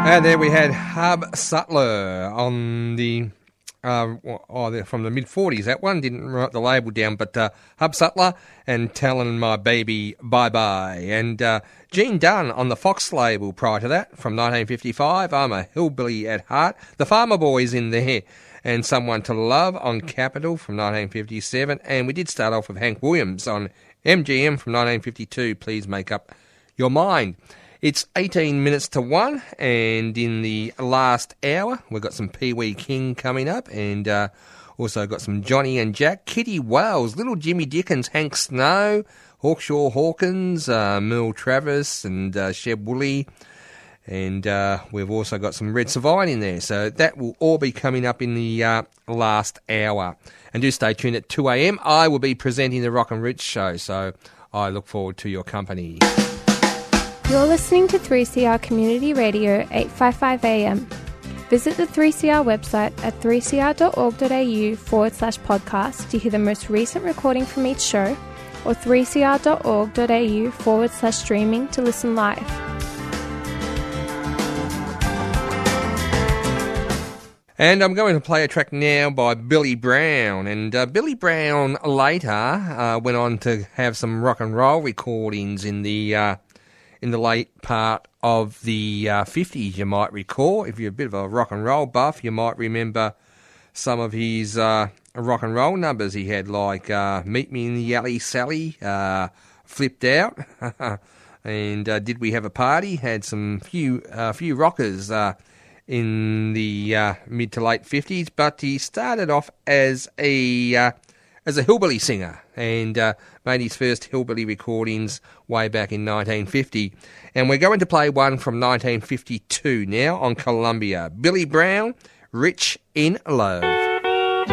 And there we had Hub Sutler on the from the mid-40s. That one didn't write the label down, but Hub Sutler and Telling My Baby Bye-Bye. And Gene Dunn on the Fox label prior to that from 1955. I'm a Hillbilly at Heart. The Farmer Boys in there. And Someone to Love on Capitol from 1957. And we did start off with Hank Williams on MGM from 1952. Please Make Up Your Mind. It's 18 minutes to 1, and in the last hour, we've got some Pee Wee King coming up, and also got some Johnny and Jack, Kitty Wells, Little Jimmy Dickens, Hank Snow, Hawkshaw Hawkins, Merle Travis, and Sheb Woolley, and we've also got some Red Savine in there, so that will all be coming up in the last hour. And do stay tuned at 2 a.m. I will be presenting the Rock and Roots show, so I look forward to your company. You're listening to 3CR Community Radio 855 AM. Visit the 3CR website at 3cr.org.au/podcast to hear the most recent recording from each show, or 3cr.org.au/streaming to listen live. And I'm going to play a track now by Billy Brown. And Billy Brown later went on to have some rock and roll recordings in the late part of the 50s, you might recall. If you're a bit of a rock and roll buff, you might remember some of his rock and roll numbers he had, like Meet Me in the Alley Sally, Flipped Out, and Did We Have a Party? Had some few rockers in the mid to late 50s, but he started off as a hillbilly singer and made his first hillbilly recordings way back in 1950. And we're going to play one from 1952 now on Columbia. Billy Brown, Rich in Love.